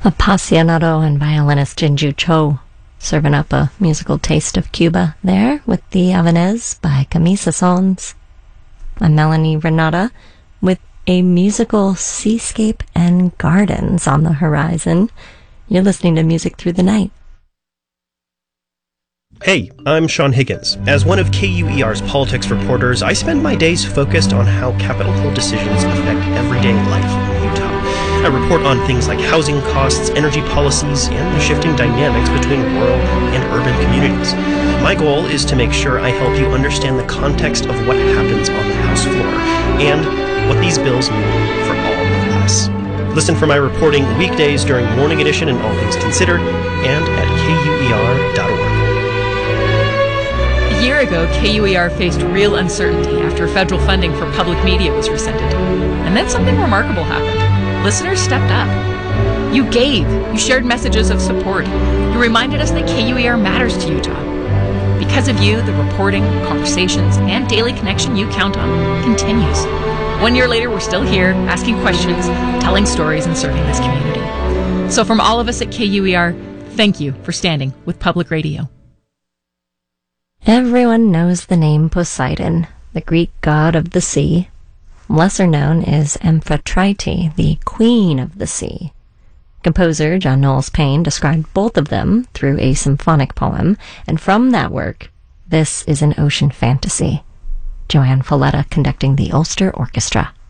Appassionato and violinist Jinju Cho serving up a musical taste of Cuba there with the Havanez by Camisa Sons. I'm Melanie Renata with a musical seascape and gardens on the horizon. You're listening to Music Through the Night. Hey, I'm Sean Higgins. As one of KUER's politics reporters, I spend my days focused on how Capitol Hill decisions affect everyday life in Utah. I report on things like housing costs, energy policies, and the shifting dynamics between rural and urban communities. My goal is to make sure I help you understand the context of what happens on the House floor and what these bills mean for all of us. Listen for my reporting weekdays during Morning Edition and All Things Considered and at KUER.org. A year ago, KUER faced real uncertainty after federal funding for public media was rescinded. And then something remarkable happened. Listeners stepped up. You gave. You shared messages of support. You reminded us that KUER matters to Utah. Because of you, the reporting, conversations, and daily connection you count on continues. 1 year later, we're still here, asking questions, telling stories, and serving this community. So from all of us at KUER, thank you for standing with public radio. Everyone knows the name Poseidon, the Greek god of the sea. Lesser known is Amphitrite, the queen of the sea. Composer John Knowles Paine described both of them through a symphonic poem, and from that work, this is an ocean fantasy. Joanne Folletta conducting the Ulster Orchestra.